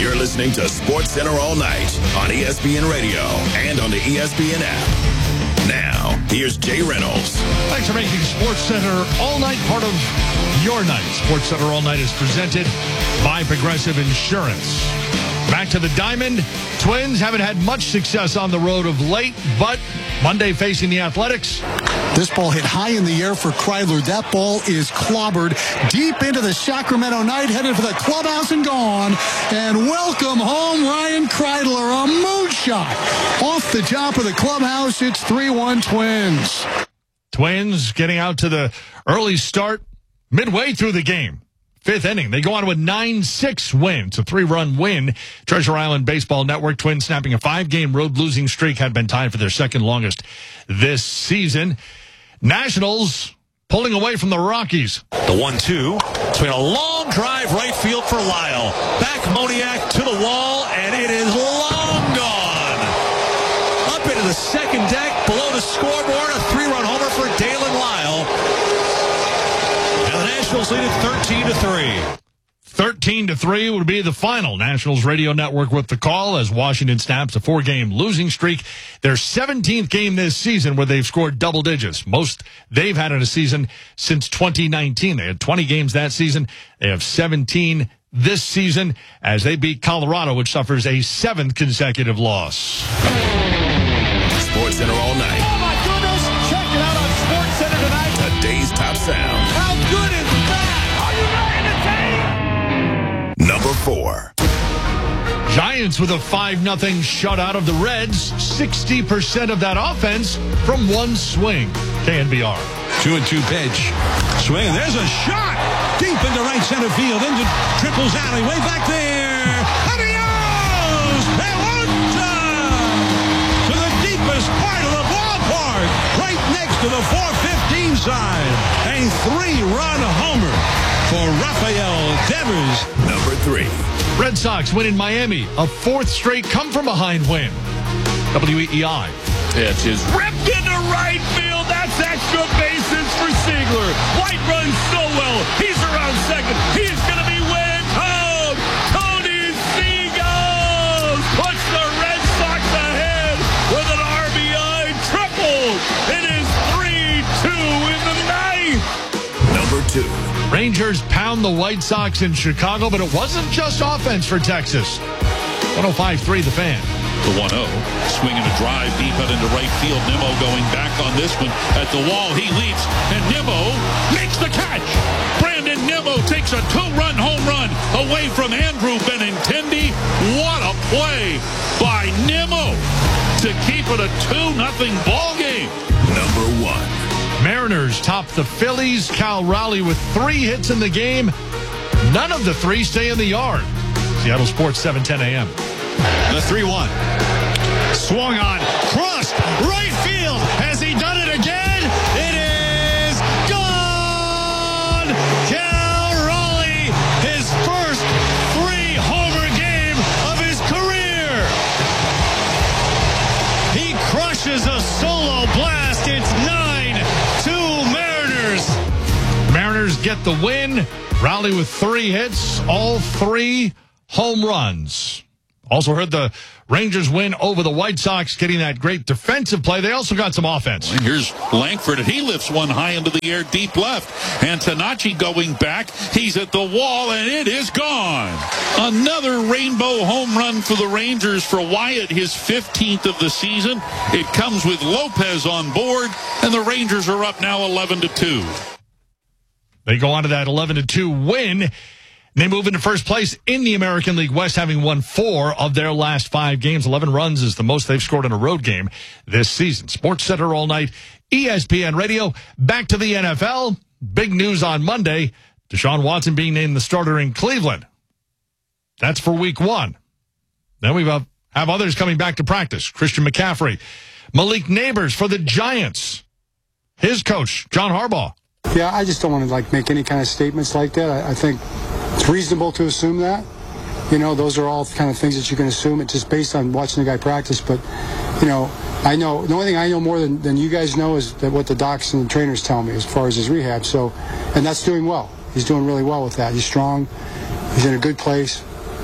You're listening to SportsCenter All Night on ESPN Radio and on the ESPN app. Now, here's Jay Reynolds. Thanks for making SportsCenter All Night part of your night. SportsCenter All Night is presented by Progressive Insurance. Back to the diamond. Twins haven't had much success on the road of late, but Monday facing the Athletics. This ball hit high in the air for Kreidler. That ball is clobbered deep into the Sacramento night, headed for the clubhouse and gone. And welcome home, Ryan Kreidler. A moonshot off the top of the clubhouse. It's 3-1 Twins. Twins getting out to the early start midway through the game. Fifth inning. They go on to a 9-6 win. It's a 3-run win. Treasure Island Baseball Network. Twins snapping a 5-game road losing streak had been tied for their second longest this season. Nationals pulling away from the Rockies. The 1-2 between a long drive right field for Lyle. Back Moniak to the wall, and it is long gone. Up into the second deck, below the scoreboard, a 3-run homer for Dalen Lyle. Nationals lead it 13-3. 13-3 would be the final. Nationals radio network with the call as Washington snaps a 4-game losing streak. Their 17th game this season where they've scored double digits. Most they've had in a season since 2019. They had 20 games that season. They have 17 this season as they beat Colorado, which suffers a 7th consecutive loss. SportsCenter All Night. Oh, my goodness. Check it out on SportsCenter tonight. Today's top sound. How good is that? Are you ready to take? Number 4. Giants with a 5-0 shutout of the Reds. 60% of that offense from one swing. KNBR. 2-2 pitch. Swing, and there's a shot. Deep into right center field. Into Triples alley. Way back there. Adios! Pelota! To the deepest part of the ballpark. Right next to the 415 side. A 3-run homer for Rafael Devers. Number 3. Red Sox win in Miami. A 4th straight come-from-behind win. WEEI. Pitch is ripped into right field. That's extra bases for Ziegler. White runs so well. He's around second. He's going to be way home. Tony Seagulls puts the Red Sox ahead with an RBI triple. It is 3-2 in the ninth. Number 2. Rangers pound the White Sox in Chicago, but it wasn't just offense for Texas. 105.3 The Fan. The 1-0, swinging a drive deep out into right field. Nimmo going back on this one at the wall. He leaps, and Nimmo makes the catch. Brandon Nimmo takes a 2-run home run away from Andrew Benintendi. What a play by Nimmo to keep it a 2-0 ball game. Number 1. Mariners top the Phillies. Cal Raleigh with 3 hits in the game. None of the 3 stay in the yard. Seattle Sports 7:10 a.m. The 3-1. Swung on. Crossed. Right field. Has he done it again? It is gone! Cal Raleigh, his first 3-homer game of his career. He crushes a solo blast. It's 9-2 Mariners. Mariners get the win. Raleigh with 3 hits, all 3 home runs. Also heard the Rangers win over the White Sox, getting that great defensive play. They also got some offense. And here's Langford, and he lifts one high into the air, deep left. Antonacci going back. He's at the wall, and it is gone. Another rainbow home run for the Rangers for Wyatt, his 15th of the season. It comes with Lopez on board, and the Rangers are up now 11-2. They go on to that 11-2 win. They move into first place in the American League West, having won 4 of their last 5 games. 11 runs is the most they've scored in a road game this season. SportsCenter All Night, ESPN Radio. Back to the NFL. Big news on Monday. Deshaun Watson being named the starter in Cleveland. That's for week 1. Then we have others coming back to practice. Christian McCaffrey. Malik Neighbors for the Giants. His coach, John Harbaugh. Yeah, I just don't want to make any kind of statements like that. I think it's reasonable to assume that. You know, those are all kind of things that you can assume. It's just based on watching the guy practice. But, you know, I know the only thing I know more than you guys know is that what the docs and the trainers tell me as far as his rehab. So, and that's doing well. He's doing really well with that. He's strong. He's in a good place.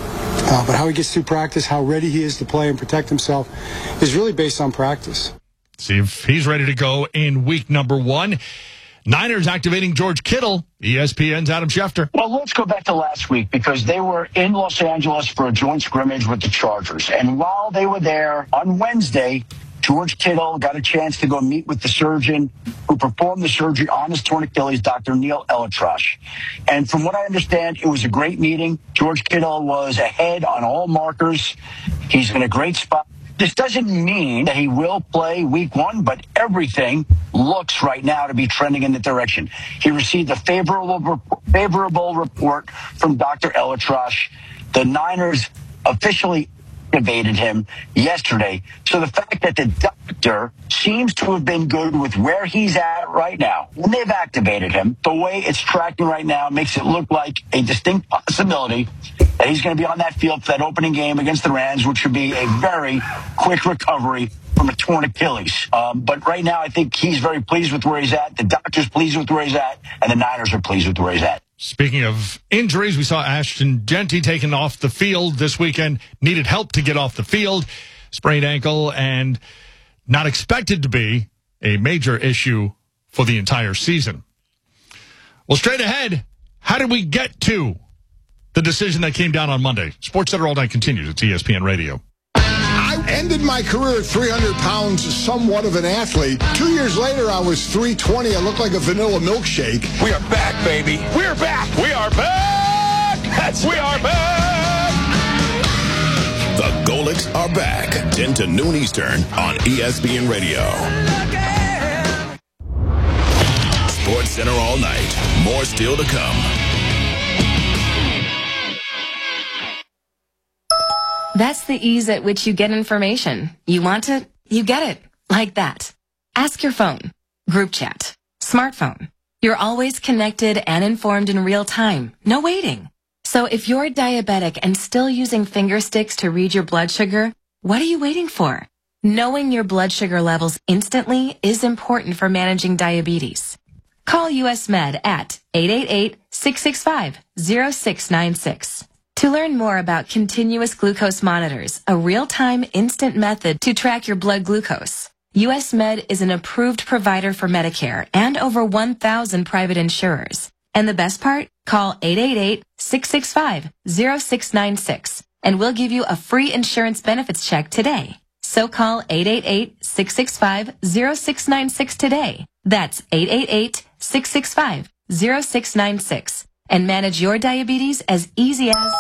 But how he gets through practice, how ready he is to play and protect himself is really based on practice. See if he's ready to go in week number 1. Niners activating George Kittle. ESPN's Adam Schefter. Well, let's go back to last week because they were in Los Angeles for a joint scrimmage with the Chargers. And while they were there on Wednesday, George Kittle got a chance to go meet with the surgeon who performed the surgery on his torn Achilles, Dr. Neil Elitrash. And from what I understand, it was a great meeting. George Kittle was ahead on all markers. He's in a great spot. This doesn't mean that he will play week 1, but everything looks right now to be trending in the direction. He received a favorable report from Dr. Elitrash. The Niners officially activated him yesterday. So the fact that the doctor seems to have been good with where he's at right now, when they've activated him, the way it's tracking right now makes it look like a distinct possibility that he's going to be on that field for that opening game against the Rams, which would be a very quick recovery from a torn Achilles. But right now, I think he's very pleased with where he's at. The doctor's pleased with where he's at, and the Niners are pleased with where he's at. Speaking of injuries, we saw Ashton Jeanty taken off the field this weekend. Needed help to get off the field. Sprained ankle and not expected to be a major issue for the entire season. Well, straight ahead, how did we get to the decision that came down on Monday? SportsCenter All Night continues. It's ESPN Radio. I ended my career at 300 pounds, somewhat of an athlete. 2 years later, I was 320. I looked like a vanilla milkshake. We are back, baby. We're back. We are back. We are back. The Golics are back. 10 to noon Eastern on ESPN Radio. SportsCenter All Night. More still to come. That's the ease at which you get information. You want it, you get it. Like that. Ask your phone. Group chat. Smartphone. You're always connected and informed in real time. No waiting. So if you're diabetic and still using finger sticks to read your blood sugar, what are you waiting for? Knowing your blood sugar levels instantly is important for managing diabetes. Call US Med at 888-665-0696. To learn more about continuous glucose monitors, a real-time instant method to track your blood glucose, US Med is an approved provider for Medicare and over 1,000 private insurers. And the best part? Call 888-665-0696 and we'll give you a free insurance benefits check today. So call 888-665-0696 today. That's 888-665-0696 and manage your diabetes as easy as...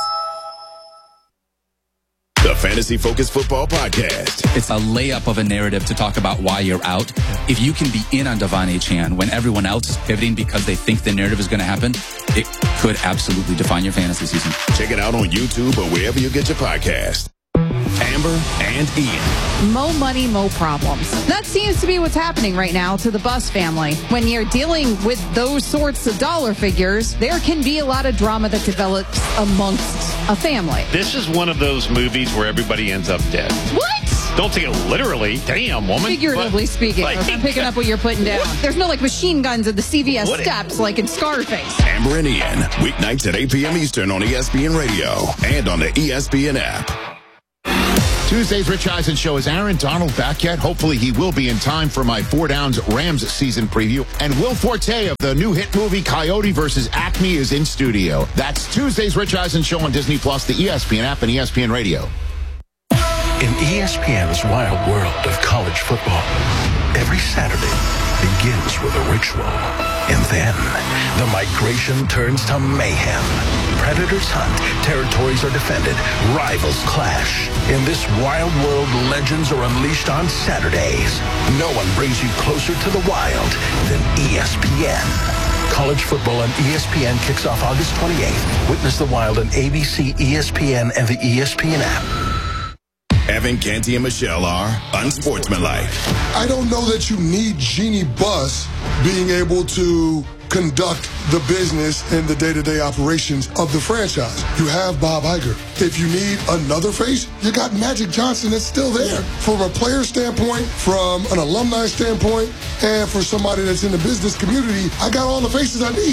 The Fantasy Focus Football Podcast. It's a layup of a narrative to talk about why you're out. If you can be in on Devon Achane when everyone else is pivoting because they think the narrative is going to happen, it could absolutely define your fantasy season. Check it out on YouTube or wherever you get your podcast. Amber and Ian. Mo money, mo problems. That seems to be what's happening right now to the Buss family. When you're dealing with those sorts of dollar figures, there can be a lot of drama that develops amongst a family. This is one of those movies where everybody ends up dead. What? Don't take it literally. Damn, woman. Figuratively speaking. like, I'm picking up what you're putting down. There's no like machine guns at the CVS steps like in Scarface. Amber and Ian. Weeknights at 8 p.m. Eastern on ESPN Radio and on the ESPN app. Tuesday's Rich Eisen Show. Is Aaron Donald back yet? Hopefully he will be in time for my 4 Downs Rams season preview. And Will Forte of the new hit movie Coyote vs. Acme is in studio. That's Tuesday's Rich Eisen Show on Disney+, the ESPN app, and ESPN Radio. In ESPN's wild world of college football, every Saturday begins with a ritual. And then the migration turns to mayhem. Predators hunt, territories are defended, rivals clash. In this wild world, legends are unleashed on Saturdays. No one brings you closer to the wild than ESPN. College football on ESPN kicks off August 28th. Witness the wild on ABC, ESPN, and the ESPN app. Evan, Canty, and Michelle are unsportsmanlike. I don't know that you need Jeannie Buss being able to conduct the business and the day-to-day operations of the franchise. You have Bob Iger. If you need another face, you got Magic Johnson that's still there. From a player standpoint, from an alumni standpoint, and for somebody that's in the business community, I got all the faces I need.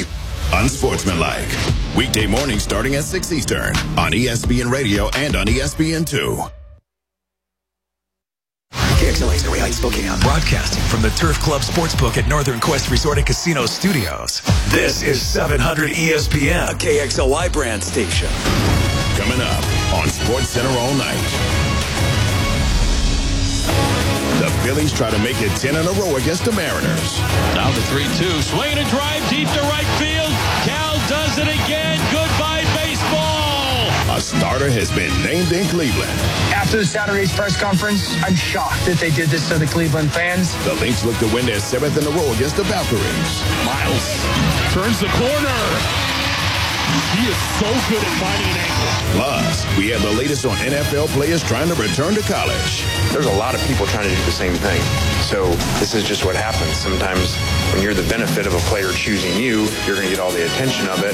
Unsportsmanlike. Weekday mornings starting at 6 Eastern on ESPN Radio and on ESPN2. KXLA's Ray Heights, Spokane. Broadcasting from the Turf Club Sportsbook at Northern Quest Resort and Casino Studios. This is 700 ESPN, a KXLY brand station. Coming up on Sports Center all night. The Phillies try to make it 10 in a row against the Mariners. Now the 3-2. Swing and a drive deep to right field. Cal does it again. Goodbye, baseball. A starter has been named in Cleveland. After Saturday's press conference, I'm shocked that they did this to the Cleveland fans. The Lynx look to win their 7th in a row against the Valkyries. Miles turns the corner. He is so good at finding an angle. Plus, we have the latest on NFL players trying to return to college. There's a lot of people trying to do the same thing. So this is just what happens. Sometimes when you're the benefit of a player choosing you, you're going to get all the attention of it.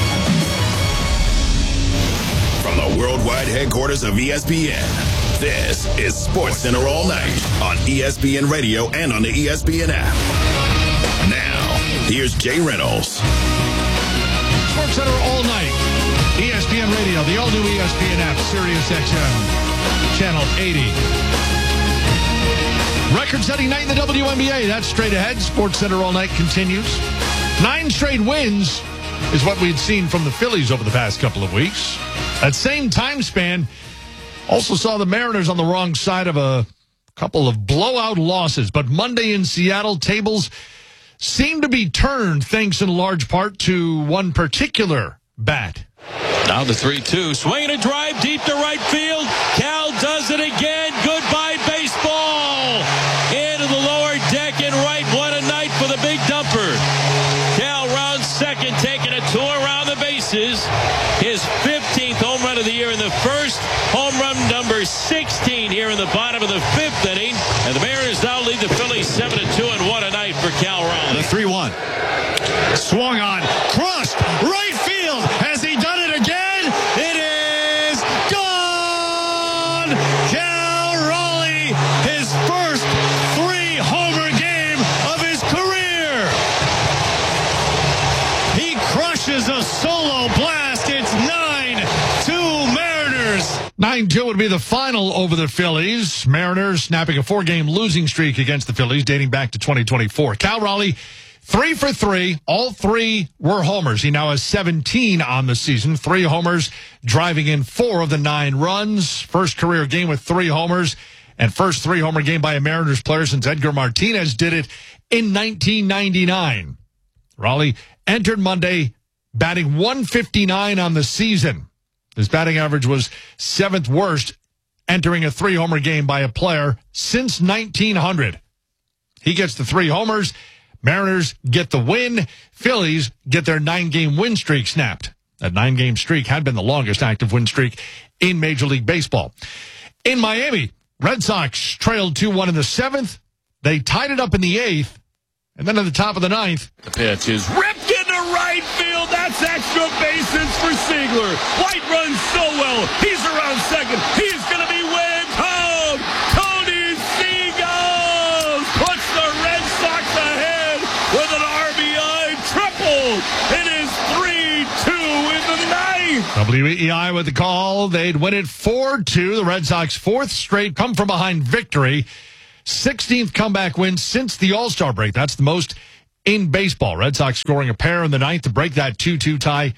From the worldwide headquarters of ESPN, this is Sports Center all night on ESPN Radio and on the ESPN app. Now, here's Jay Reynolds. Sports Center all night. ESPN Radio, the all-new ESPN app, Sirius XM, Channel 80. Record-setting night in the WNBA. That's straight ahead. Sports Center all night continues. 9 straight wins is what we'd seen from the Phillies over the past couple of weeks. That same time span also saw the Mariners on the wrong side of a couple of blowout losses. But Monday in Seattle, tables seem to be turned thanks in large part to one particular bat. Now the 3-2. Swing and a drive deep to right field. Cal does it again. Goodbye, baseball. Into the lower deck and right. What a night for the big dumper. Cal rounds second, taking a tour around the bases. His 15th home run of the year in the first. Home run number 16 here in the bottom of the 5th inning. And the Mariners now lead the Phillies 7-2, and what a night for Cal Raleigh. The 3-1. Swung on. Crossed. Right field. Has he done it again? It is gone! Cal Raleigh, his first 3-homer game of his career. He crushes a solo blast. It's 9-2 Mariners. 9-2 would be the final over the Phillies. Mariners snapping a 4-game losing streak against the Phillies dating back to 2024. Cal Raleigh, 3 for 3. All 3 were homers. He now has 17 on the season. 3 homers, driving in 4 of the 9 runs. First career game with 3 homers, and first 3-homer game by a Mariners player since Edgar Martinez did it in 1999. Raleigh entered Monday batting 159 on the season. His batting average was 7th worst entering a 3-homer game by a player since 1900. He gets the 3 homers. Mariners get the win. Phillies get their 9-game win streak snapped. That 9-game streak had been the longest active win streak in Major League Baseball. In Miami, Red Sox trailed 2-1 in the 7th. They tied it up in the 8th. And then at the top of the 9th, The pitch is ripped into right field. That's extra bases for Ziegler. White runs so well. He's around second. He's going to be waved home. Tony Seagull puts the Red Sox ahead with an RBI triple. It is 3-2 in the ninth. WEEI with the call. They'd win it 4-2. The Red Sox 4th straight come from behind victory. 16th comeback win since the All-Star break. That's the most in baseball. Red Sox scoring a pair in the 9th to break that 2-2 tie.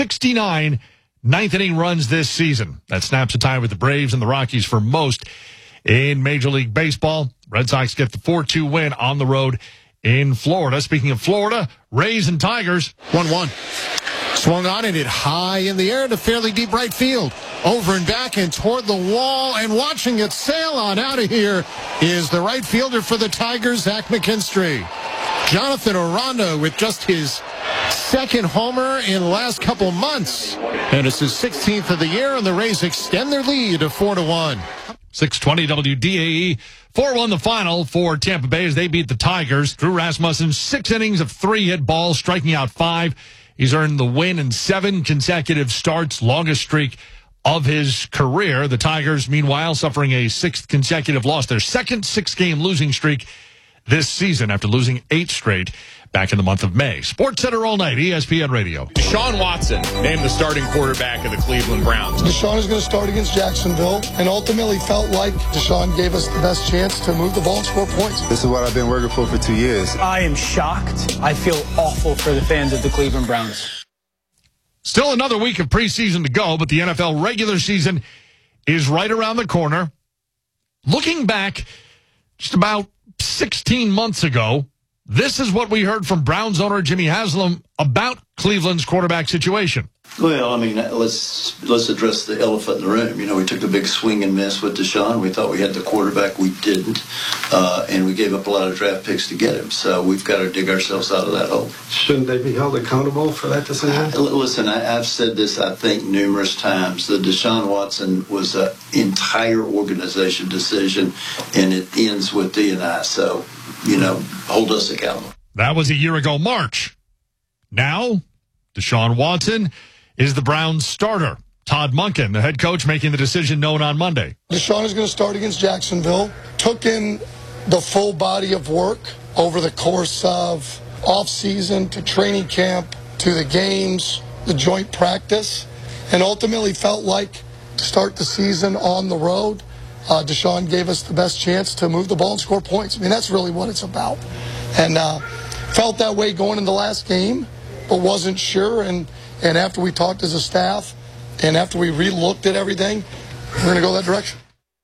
69 ninth-inning runs this season. That snaps a tie with the Braves and the Rockies for most in Major League Baseball. Red Sox get the 4-2 win on the road in Florida. Speaking of Florida, Rays and Tigers. 1-1. Swung on and hit high in the air to fairly deep right field. Over and back and toward the wall, and watching it sail on out of here is the right fielder for the Tigers, Zach McKinstry. Jonathan Aranda with just his 2nd homer in the last couple months. And it's his 16th of the year, and the Rays extend their lead to 4-1. 620 WDAE. 4-1 the final for Tampa Bay as they beat the Tigers. Drew Rasmussen, 6 innings of 3 hit balls, striking out 5. He's earned the win in 7 consecutive starts, longest streak of his career. The Tigers, meanwhile, suffering a 6th consecutive loss, their second 6-game losing streak this season after losing 8 straight back in the month of May. Sports Center all night, ESPN Radio. Deshaun Watson named the starting quarterback of the Cleveland Browns. Deshaun is going to start against Jacksonville, and ultimately felt like Deshaun gave us the best chance to move the ball and score points. This is what I've been working for 2 years. I am shocked. I feel awful for the fans of the Cleveland Browns. Still another week of preseason to go, but the NFL regular season is right around the corner. Looking back just about 16 months ago, this is what we heard from Browns owner Jimmy Haslam about Cleveland's quarterback situation. Well, I mean, let's address the elephant in the room. You know, we took a big swing and miss with Deshaun. We thought we had the quarterback. We didn't. And we gave up a lot of draft picks to get him. So we've got to dig ourselves out of that hole. Shouldn't they be held accountable for that decision? Listen, I've said this, I think, numerous times. The Deshaun Watson was an entire organization decision, and it ends with D&I. So, you know, hold us accountable. That was a year ago, March. Now, Deshaun Watson is the Browns starter. Todd Monken, the head coach, making the decision known on Monday. Deshaun is going to start against Jacksonville. Took in the full body of work over the course of off-season to training camp to the games, the joint practice, and ultimately felt like to start the season on the road, Deshaun gave us the best chance to move the ball and score points. I mean, that's really what it's about. And felt that way going in the last game, but wasn't sure. And after we talked as a staff and after we re-looked at everything, we're going to go that direction.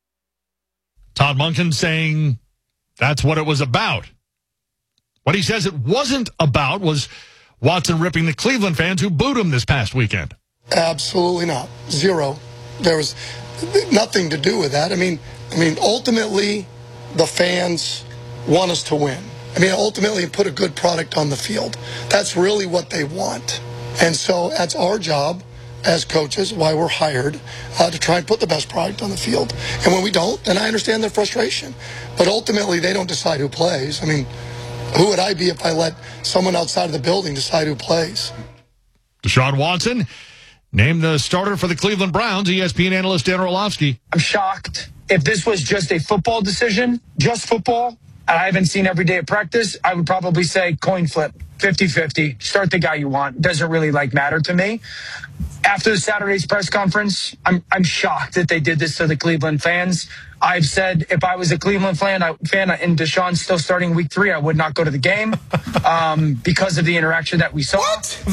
Todd Monken saying that's what it was about. What he says it wasn't about was Watson ripping the Cleveland fans who booed him this past weekend. Absolutely not. Zero. There was nothing to do with that. I mean, ultimately, the fans want us to win. I mean, ultimately, put a good product on the field. That's really what they want. And so that's our job as coaches, why we're hired, to try and put the best product on the field. And when we don't, then I understand their frustration. But ultimately, they don't decide who plays. I mean, who would I be if I let someone outside of the building decide who plays? Deshaun Watson named the starter for the Cleveland Browns, ESPN analyst Dan Orlovsky. I'm shocked. If this was just a football decision, just football, and I haven't seen every day of practice, I would probably say coin flip, 50-50. Start the guy you want. Doesn't really matter to me. After Saturday's press conference, I'm shocked that they did this to the Cleveland fans. I've said if I was a Cleveland fan and Deshaun's still starting week 3, I would not go to the game because of the interaction that we saw.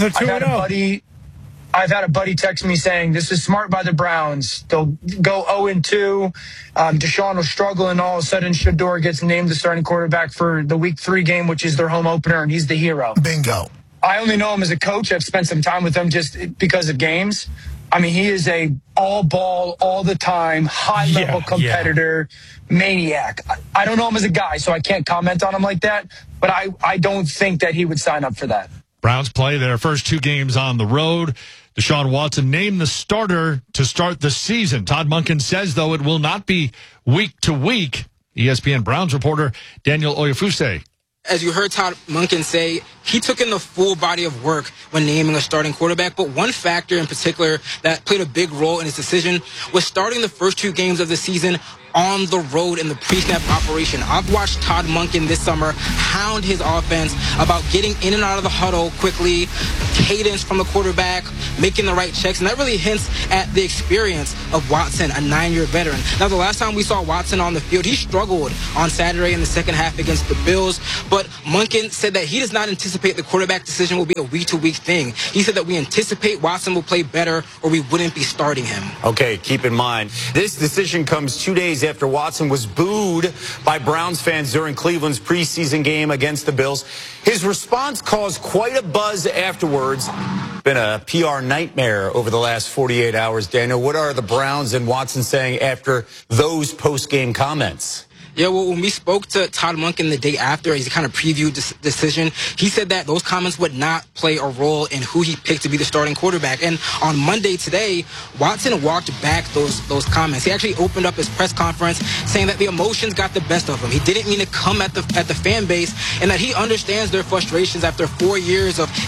I've had a buddy text me saying, this is smart by the Browns. They'll go 0-2. Deshaun will struggle, and all of a sudden Shedeur gets named the starting quarterback for the week 3 game, which is their home opener, and he's the hero. Bingo. I only know him as a coach. I've spent some time with him just because of games. I mean, he is a all ball, all the time, high-level competitor, maniac. I don't know him as a guy, so I can't comment on him like that, but I don't think that he would sign up for that. Browns play their first 2 games on the road. Deshaun Watson named the starter to start the season. Todd Monken says, though, it will not be week to week. ESPN Browns reporter Daniel Oyefuse. As you heard Todd Monken say, he took in the full body of work when naming a starting quarterback. But one factor in particular that played a big role in his decision was starting the first 2 games of the season on the road in the pre-snap operation. I've watched Todd Monken this summer hound his offense about getting in and out of the huddle quickly, cadence from the quarterback, making the right checks, and that really hints at the experience of Watson, a 9-year veteran. Now, the last time we saw Watson on the field, he struggled on Saturday in the second half against the Bills, but Monken said that he does not anticipate the quarterback decision will be a week-to-week thing. He said that we anticipate Watson will play better or we wouldn't be starting him. Okay, keep in mind, this decision comes 2 days after Watson was booed by Browns fans during Cleveland's preseason game against the Bills. His response caused quite a buzz afterwards. Been a PR nightmare over the last 48 hours. Daniel, what are the Browns and Watson saying after those post-game comments? Yeah, well, when we spoke to Todd Monken the day after, as he kind of previewed this decision, he said that those comments would not play a role in who he picked to be the starting quarterback. And on Monday today, Watson walked back those comments. He actually opened up his press conference saying that the emotions got the best of him. He didn't mean to come at the fan base, and that he understands their frustrations after 4 years of